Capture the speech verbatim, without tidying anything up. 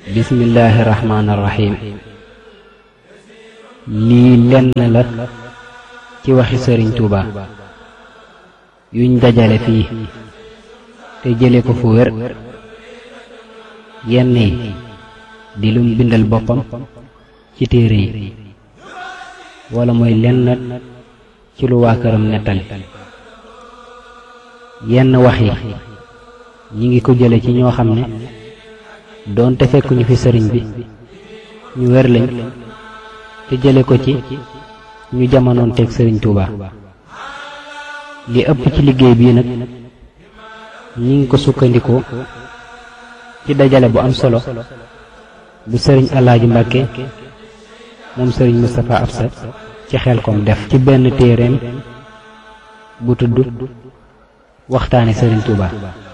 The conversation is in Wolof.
bismillahi rahmaani rahim. lii lenn la ci waxi sëriñ Tuuba yuñ dajale fii te jële ko fu wér, yenn yi di lum bindal boppam ci téere yi, wala mooy lenn ci lu waa këram nettali. yenn wax yi ñi ngi ko jële ci ñoo xam ne doonte fekkuñu fi sëriñ bi ñu wér lañ, te jële ko ci ñu jamonoon teg sëriñ Tuuba. li ëpp ci liggéey bii nag ñi ngi ko sukkandikoo ci dajale bu am solo bu sëriñ Alaaji Mbàkke moom sëriñ Moustapha Absa ci Xelkom def ci benn téereem bu tudd waxtaane sëriñ Tuuba.